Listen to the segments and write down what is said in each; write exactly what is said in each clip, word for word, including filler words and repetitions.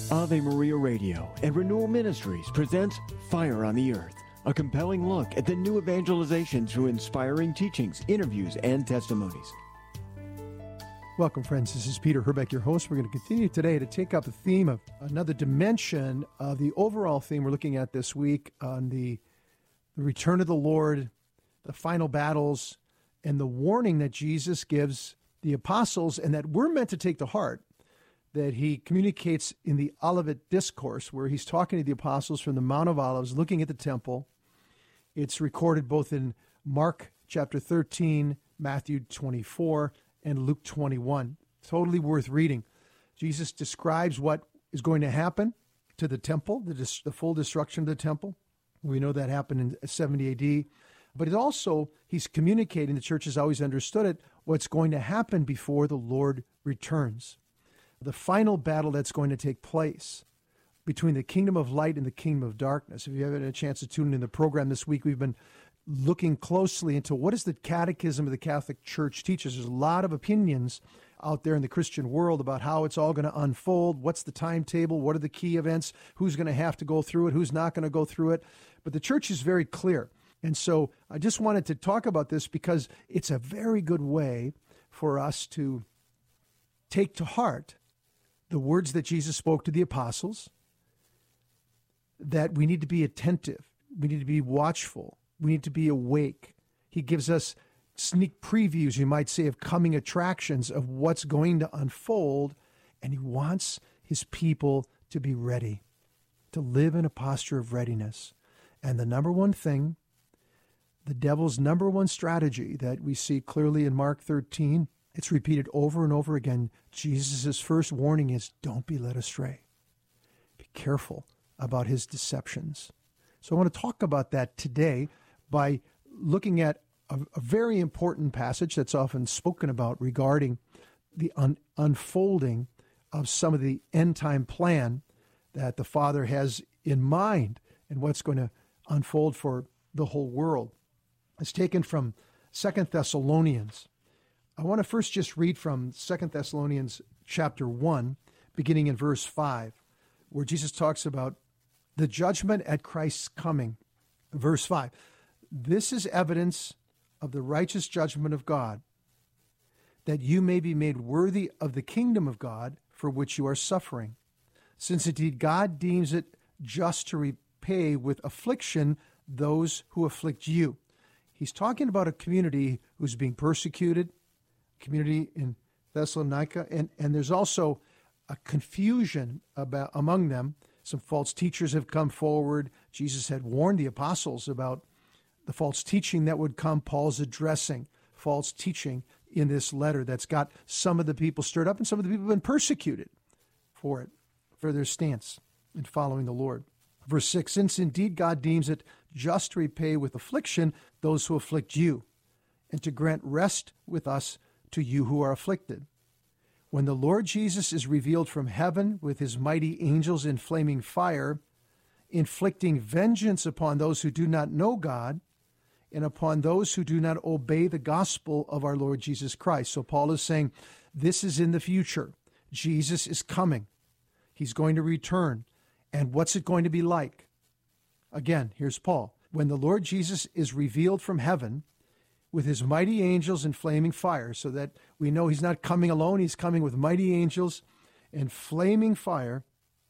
Ave Maria Radio and Renewal Ministries presents Fire on the Earth, a compelling look at the new evangelization through inspiring teachings, interviews, and testimonies. Welcome, friends. This is Peter Herbeck, your host. We're going to continue today to take up the theme of another dimension of the overall theme we're looking at this week on the, the return of the Lord, the final battles, and the warning that Jesus gives the apostles and that we're meant to take to heart, that he communicates in the Olivet Discourse, where he's talking to the apostles from the Mount of Olives, looking at the temple. It's recorded both in Mark chapter thirteen, Matthew twenty-four, and Luke twenty-one. Totally worth reading. Jesus describes what is going to happen to the temple, the, dis- the full destruction of the temple. We know that happened in seventy A D. But it also, he's communicating, the church has always understood it, what's going to happen before the Lord returns. The final battle that's going to take place between the kingdom of light and the kingdom of darkness. If you haven't had a chance to tune in the program this week, we've been looking closely into what does the Catechism of the Catholic Church teaches. There's a lot of opinions out there in the Christian world about how it's all going to unfold, what's the timetable, what are the key events, who's going to have to go through it, who's not going to go through it. But the church is very clear. And so I just wanted to talk about this because it's a very good way for us to take to heart the words that Jesus spoke to the apostles, that we need to be attentive, we need to be watchful, we need to be awake. He gives us sneak previews, you might say, of coming attractions of what's going to unfold, and he wants his people to be ready, to live in a posture of readiness. And the number one thing, the devil's number one strategy that we see clearly in Mark thirteen, it's repeated over and over again. Jesus' first warning is, don't be led astray. Be careful about his deceptions. So I want to talk about that today by looking at a, a very important passage that's often spoken about regarding the un- unfolding of some of the end-time plan that the Father has in mind and what's going to unfold for the whole world. It's taken from Second Thessalonians. I want to first just read from Second Thessalonians chapter one, beginning in verse five, where Jesus talks about the judgment at Christ's coming. Verse five, this is evidence of the righteous judgment of God, that you may be made worthy of the kingdom of God for which you are suffering, since indeed God deems it just to repay with affliction those who afflict you. He's talking about a community who's being persecuted, community in Thessalonica, and, and there's also a confusion about among them. Some false teachers have come forward. Jesus had warned the apostles about the false teaching that would come. Paul's addressing false teaching in this letter that's got some of the people stirred up, and some of the people have been persecuted for it, for their stance in following the Lord. Verse six, since indeed God deems it just to repay with affliction those who afflict you, and to grant rest with us to you who are afflicted. When the Lord Jesus is revealed from heaven with his mighty angels in flaming fire, inflicting vengeance upon those who do not know God, and upon those who do not obey the gospel of our Lord Jesus Christ. So Paul is saying, this is in the future. Jesus is coming. He's going to return. And what's it going to be like? Again, here's Paul. When the Lord Jesus is revealed from heaven with his mighty angels in flaming fire, so that we know he's not coming alone, he's coming with mighty angels and flaming fire,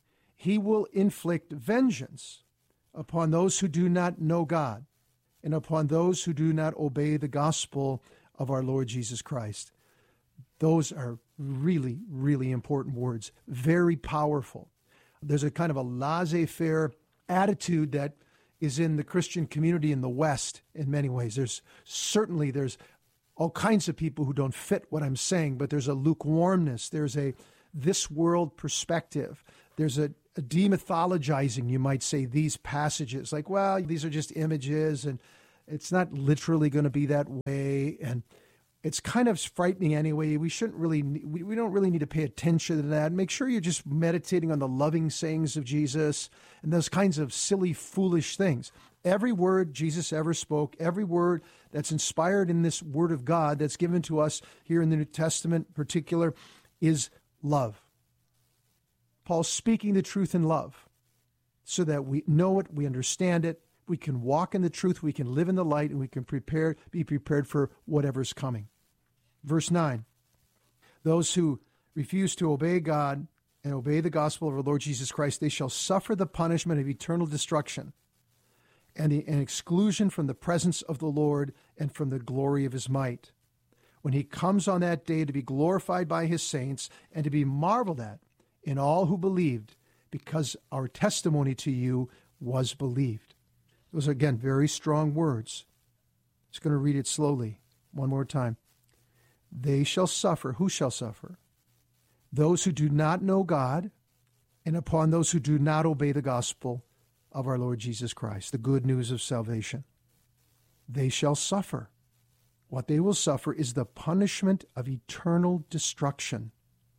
he will inflict vengeance upon those who do not know God and upon those who do not obey the gospel of our Lord Jesus Christ. Those are really, really important words, very powerful. There's a kind of a laissez-faire attitude that is in the Christian community in the West in many ways. There's certainly, there's all kinds of people who don't fit what I'm saying, but there's a lukewarmness. There's a this world perspective. There's a, a demythologizing, you might say, these passages. Like, well, these are just images, and it's not literally going to be that way. And it's kind of frightening anyway. We shouldn't really, we, we don't really need to pay attention to that. Make sure you're just meditating on the loving sayings of Jesus and those kinds of silly, foolish things. Every word Jesus ever spoke, every word that's inspired in this word of God that's given to us here in the New Testament in particular, is love. Paul's speaking the truth in love so that we know it, we understand it, we can walk in the truth, we can live in the light, and we can prepare, be prepared for whatever's coming. Verse nine, those who refuse to obey God and obey the gospel of our Lord Jesus Christ, they shall suffer the punishment of eternal destruction and the and exclusion from the presence of the Lord and from the glory of his might, when he comes on that day to be glorified by his saints and to be marveled at in all who believed, because our testimony to you was believed. Those are, again, very strong words. I'm just going to read it slowly one more time. They shall suffer. Who shall suffer? Those who do not know God, and upon those who do not obey the gospel of our Lord Jesus Christ, the good news of salvation. They shall suffer. What they will suffer is the punishment of eternal destruction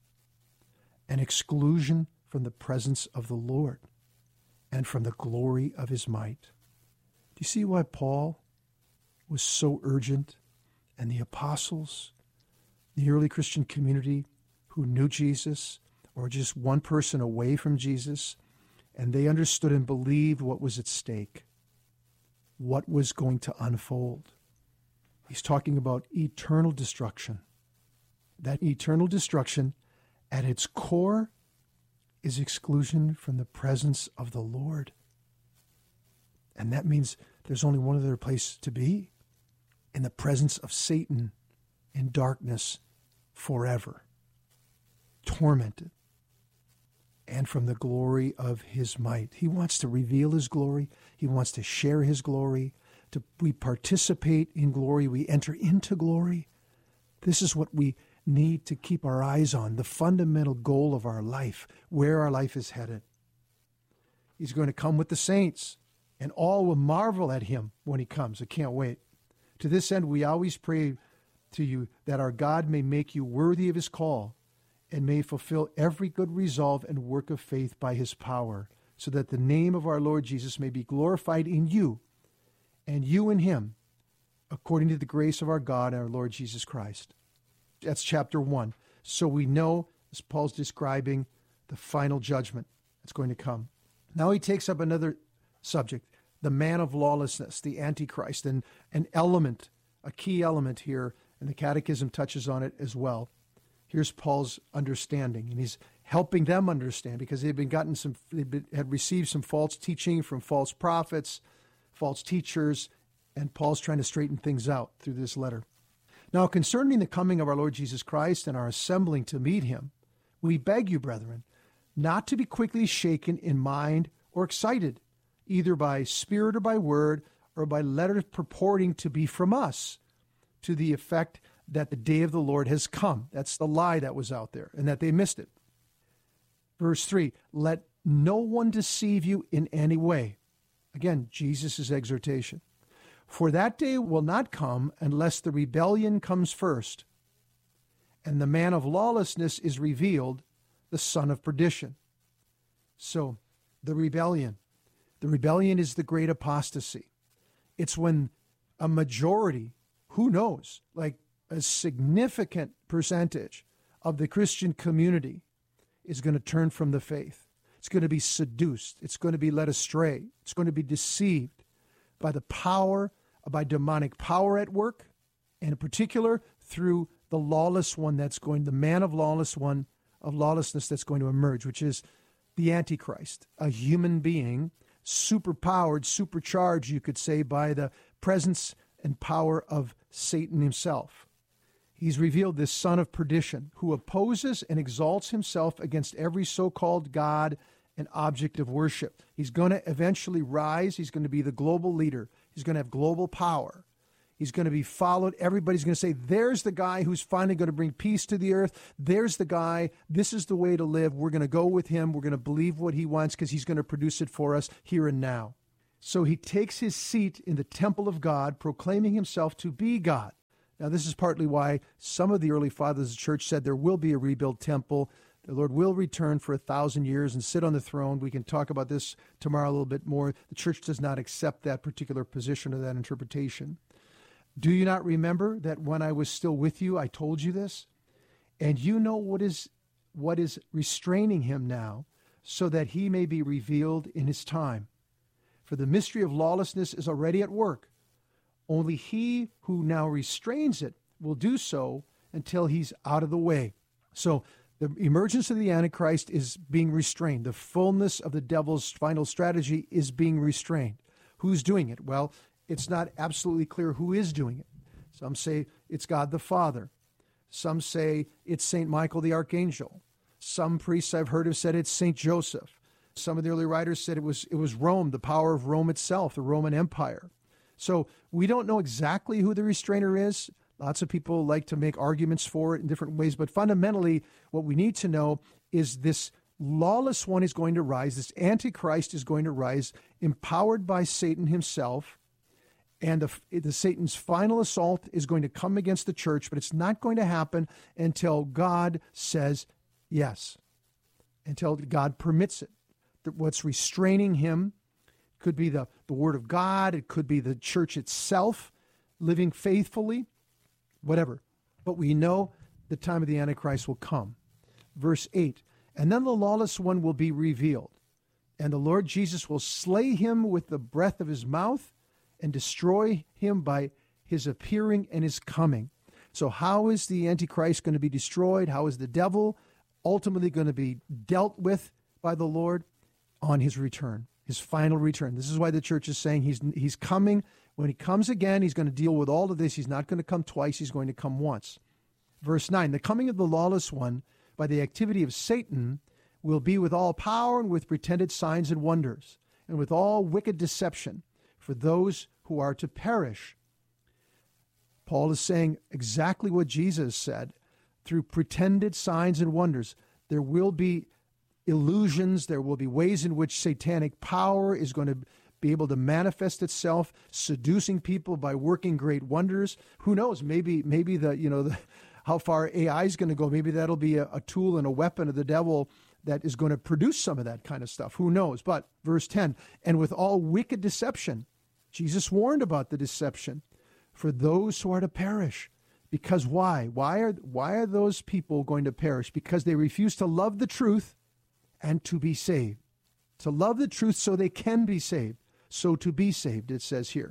and exclusion from the presence of the Lord and from the glory of his might. Do you see why Paul was so urgent, and the apostles, the early Christian community who knew Jesus, or just one person away from Jesus, and they understood and believed what was at stake, what was going to unfold? He's talking about eternal destruction. That eternal destruction, at its core, is exclusion from the presence of the Lord. And that means there's only one other place to be, in the presence of Satan in darkness forever, tormented, and from the glory of his might. He wants to reveal his glory. He wants to share his glory. To, we participate in glory. We enter into glory. This is what we need to keep our eyes on, the fundamental goal of our life, where our life is headed. He's going to come with the saints, and all will marvel at him when he comes. I can't wait. To this end, we always pray to you that our God may make you worthy of his call and may fulfill every good resolve and work of faith by his power, so that the name of our Lord Jesus may be glorified in you and you in him, according to the grace of our God and our Lord Jesus Christ. That's chapter one. So we know, as Paul's describing, the final judgment that's going to come. Now he takes up another subject, the man of lawlessness, the Antichrist, and an element, a key element here, and the Catechism touches on it as well. Here's Paul's understanding, and he's helping them understand, because they've been gotten some, they had received some false teaching from false prophets, false teachers, and Paul's trying to straighten things out through this letter. Now, concerning the coming of our Lord Jesus Christ and our assembling to meet him, we beg you, brethren, not to be quickly shaken in mind or excited, either by spirit or by word, or by letters purporting to be from us, to the effect that the day of the Lord has come. That's the lie that was out there, and that they missed it. Verse three, let no one deceive you in any way. Again, Jesus' exhortation. For that day will not come unless the rebellion comes first, and the man of lawlessness is revealed, the son of perdition. So, the rebellion. The rebellion is the great apostasy. It's when a majority, who knows, like a significant percentage of the Christian community is going to turn from the faith. It's going to be seduced. It's going to be led astray. It's going to be deceived by the power, by demonic power at work, and in particular through the lawless one that's going, the man of lawless one, of lawlessness that's going to emerge, which is the Antichrist, a human being, superpowered, supercharged, you could say, by the presence and power of Satan himself. He's revealed this son of perdition who opposes and exalts himself against every so-called God and object of worship. He's going to eventually rise. He's going to be the global leader. He's going to have global power. He's going to be followed. Everybody's going to say, there's the guy who's finally going to bring peace to the earth. There's the guy. This is the way to live. We're going to go with him. We're going to believe what he wants because he's going to produce it for us here and now. So he takes his seat in the temple of God, proclaiming himself to be God. Now, this is partly why some of the early fathers of the church said there will be a rebuilt temple. The Lord will return for a thousand years and sit on the throne. We can talk about this tomorrow a little bit more. The church does not accept that particular position or that interpretation. Do you not remember that when I was still with you, I told you this? And you know what is what is restraining him now, so that he may be revealed in his time. For the mystery of lawlessness is already at work. Only he who now restrains it will do so until he's out of the way. So the emergence of the Antichrist is being restrained. The fullness of the devil's final strategy is being restrained. Who's doing it? Well, it's not absolutely clear who is doing it. Some say it's God the Father. Some say it's Saint Michael the Archangel. Some priests I've heard have said it's Saint Joseph. Some of the early writers said it was it was Rome, the power of Rome itself, the Roman Empire. So we don't know exactly who the restrainer is. Lots of people like to make arguments for it in different ways. But fundamentally, what we need to know is this lawless one is going to rise. This Antichrist is going to rise, empowered by Satan himself. And the, the Satan's final assault is going to come against the church, but it's not going to happen until God says yes, until God permits it. What's restraining him could be the, the Word of God. It could be the church itself living faithfully, whatever. But we know the time of the Antichrist will come. Verse eight, and then the lawless one will be revealed, and the Lord Jesus will slay him with the breath of his mouth and destroy him by his appearing and his coming. So how is the Antichrist going to be destroyed? How is the devil ultimately going to be dealt with by the Lord? On his return, his final return. This is why the church is saying he's he's coming. When he comes again, he's going to deal with all of this. He's not going to come twice. He's going to come once. Verse nine, the coming of the lawless one by the activity of Satan will be with all power and with pretended signs and wonders, and with all wicked deception for those who are to perish. Paul is saying exactly what Jesus said. Through pretended signs and wonders, there will be illusions, there will be ways in which satanic power is going to be able to manifest itself, seducing people by working great wonders. Who knows? Maybe, maybe the you know the, how far A I is going to go. Maybe that'll be a, a tool and a weapon of the devil that is going to produce some of that kind of stuff. Who knows? But verse ten, and with all wicked deception, Jesus warned about the deception for those who are to perish. Because why? Why are why are those people going to perish? Because they refuse to love the truth and to be saved. To love the truth so they can be saved. So to be saved, it says here.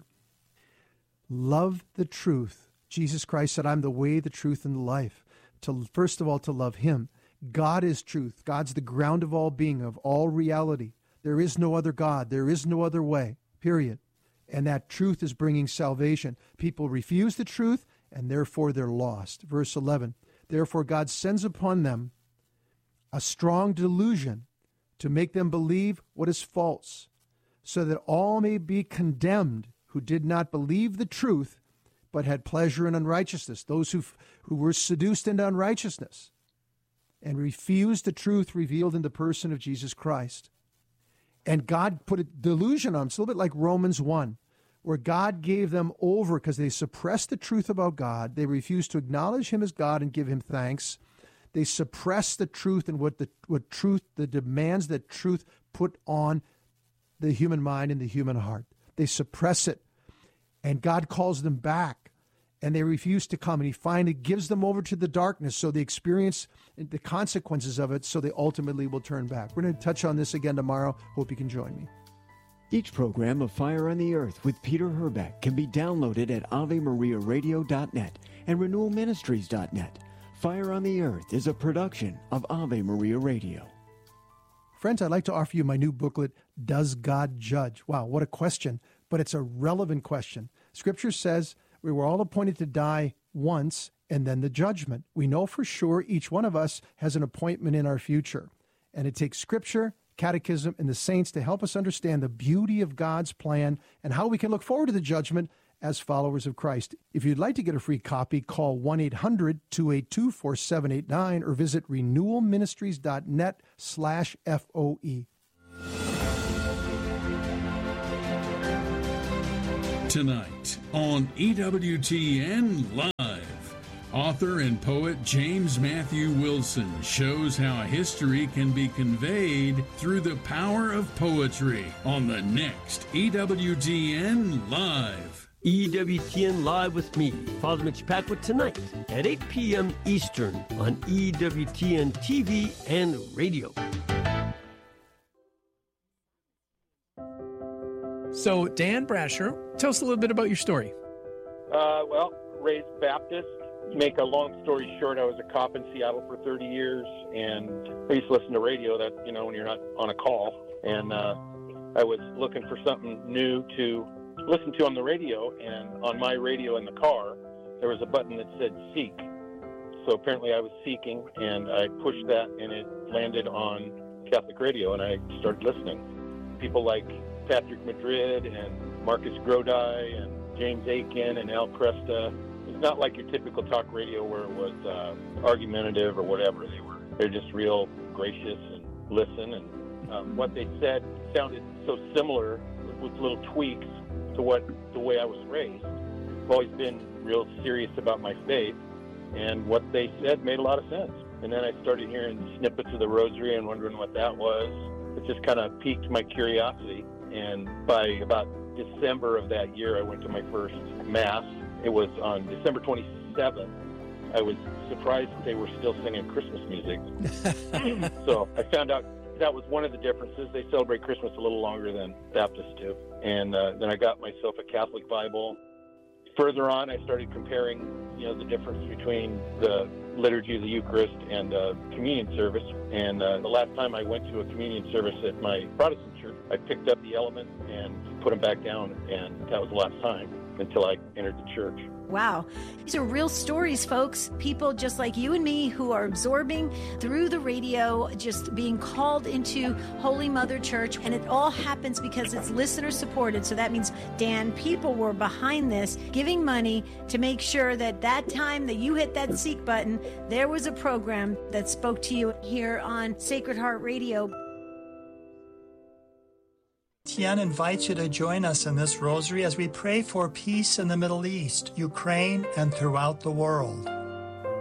Love the truth. Jesus Christ said, I'm the way, the truth, and the life. To, first of all, to love him. God is truth. God's the ground of all being, of all reality. There is no other God. There is no other way, period. And that truth is bringing salvation. People refuse the truth, and therefore they're lost. Verse eleven, therefore God sends upon them a strong delusion to make them believe what is false, so that all may be condemned who did not believe the truth, but had pleasure in unrighteousness, those who, who were seduced into unrighteousness and refused the truth revealed in the person of Jesus Christ. And God put a delusion on them. It's a little bit like Romans one, where God gave them over because they suppressed the truth about God. They refused to acknowledge him as God and give him thanks. They suppress the truth and what the what truth, the demands that truth put on the human mind and the human heart. They suppress it. And God calls them back. And they refuse to come. And he finally gives them over to the darkness so they experience the consequences of it so they ultimately will turn back. We're going to touch on this again tomorrow. Hope you can join me. Each program of Fire on the Earth with Peter Herbeck can be downloaded at ave maria radio dot net and renewal ministries dot net. Fire on the Earth is a production of Ave Maria Radio. Friends, I'd like to offer you my new booklet, Does God Judge? Wow, what a question, but it's a relevant question. Scripture says we were all appointed to die once and then the judgment. We know for sure each one of us has an appointment in our future, and it takes Scripture, Catechism, and the saints to help us understand the beauty of God's plan and how we can look forward to the judgment as followers of Christ. If you'd like to get a free copy, call one eight hundred two eight two four seven eight nine or visit renewal ministries dot net slash F O E. Tonight on E W T N Live, author and poet James Matthew Wilson shows how history can be conveyed through the power of poetry on the next E W T N Live. E W T N Live with me, Father Mitch Packwood, tonight at eight p.m. Eastern on E W T N T V and radio. So, Dan Brasher, tell us a little bit about your story. Uh, well, raised Baptist. To make a long story short, I was a cop in Seattle for thirty years, and I used to listen to radio, that, you know, when you're not on a call. And uh, I was looking for something new to listen to on the radio, and on my radio in the car, there was a button that said Seek. So apparently I was seeking, and I pushed that, and it landed on Catholic radio, and I started listening. People like Patrick Madrid and Marcus Grodi and James Aiken and Al Cresta. It's not like your typical talk radio where it was uh, argumentative or whatever. They were they're just real gracious and listen, and um, what they said sounded so similar with little tweaks to what the way I was raised. I've always been real serious about my faith, and what they said made a lot of sense. And then I started hearing snippets of the Rosary and wondering what that was. It just kind of piqued my curiosity. And by about December of that year, I went to my first Mass. It was on December twenty-seventh. I was surprised that they were still singing Christmas music. So I found out that was one of the differences. They celebrate Christmas a little longer than Baptists do. And uh, then I got myself a Catholic Bible. Further on, I started comparing, you know, the difference between the liturgy of the Eucharist and uh, communion service. And uh, the last time I went to a communion service at my Protestant church, I picked up the elements and put them back down, and that was the last time until I entered the church. Wow. These are real stories, folks. People just like you and me who are absorbing through the radio, just being called into Holy Mother Church. And it all happens because it's listener supported. So that means, Dan, people were behind this, giving money to make sure that that time that you hit that seek button, there was a program that spoke to you here on Sacred Heart Radio. Tien invites you to join us in this rosary as we pray for peace in the Middle East, Ukraine, and throughout the world.